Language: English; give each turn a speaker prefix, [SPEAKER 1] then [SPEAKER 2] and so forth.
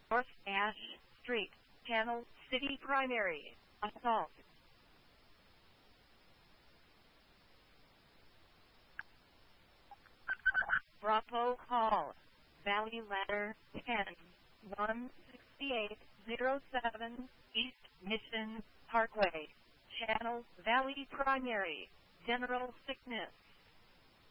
[SPEAKER 1] North Ash Street, Channel City Primary. Assault. Bravo Call. Valley Ladder 10-16807 East Mission Parkway. Channel Valley Primary. General Sickness.